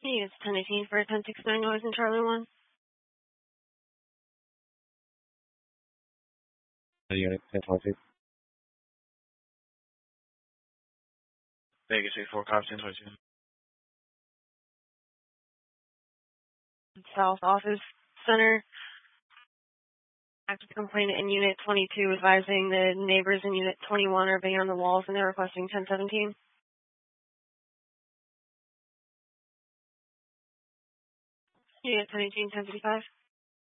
It's 1018 for 1069 noise in Charlie 1. Unit 1022. Vegas 84, cops 1022. South Office Center. Active complainant in Unit 22 advising the neighbors in Unit 21 are banging on the walls and they're requesting 1017. Unit 1018, 1055.